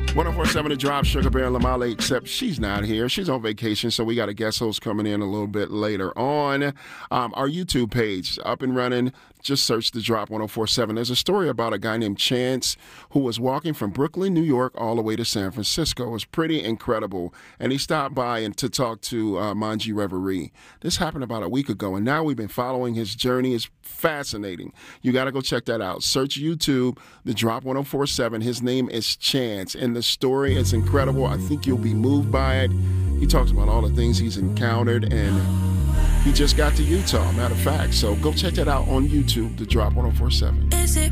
1047 to drop Sugar Bear and Lamale, except she's not here. She's on vacation, so we got a guest host coming in a little bit later on. Our YouTube page, up and running. Just search the Drop 1047. There's a story about a guy named Chance who was walking from Brooklyn, New York, all the way to San Francisco. It was pretty incredible. And he stopped by to talk to Manji Reverie. This happened about a week ago, and now we've been following his journey. It's fascinating. You got to go check that out. Search YouTube, the Drop 1047. His name is Chance, and the story is incredible. I think you'll be moved by it. He talks about all the things he's encountered, and he just got to Utah, matter of fact. So go check that out on YouTube, The Drop 1047.